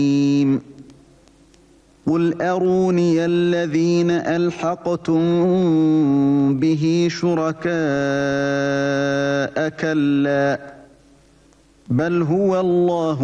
قل أروني الذين ألحقتم به شركاء كلا بل هو الله